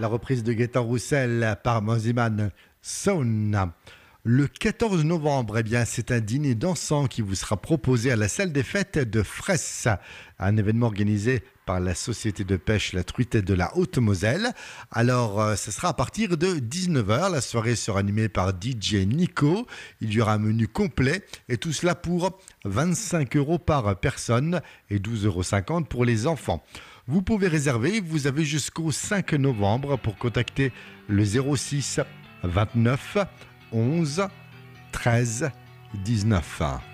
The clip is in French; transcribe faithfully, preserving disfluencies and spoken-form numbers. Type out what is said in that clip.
la reprise de Gaëtan Roussel par Manziman Sound. Le quatorze novembre, eh bien, c'est un dîner dansant qui vous sera proposé à la salle des fêtes de Fresse, un événement organisé par la Société de pêche La Truite de la Haute-Moselle. Alors, euh, ce sera à partir de dix-neuf heures. La soirée sera animée par D J Nico. Il y aura un menu complet et tout cela pour vingt-cinq euros par personne et douze euros cinquante pour les enfants. Vous pouvez réserver, vous avez jusqu'au cinq novembre pour contacter le zéro six vingt-neuf onze treize dix-neuf.